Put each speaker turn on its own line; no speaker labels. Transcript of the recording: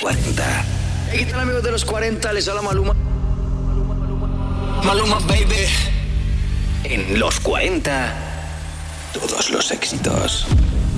40.
¿Qué tal, amigos de los 40? Les habla Maluma.
Maluma, baby. En los 40, todos los éxitos.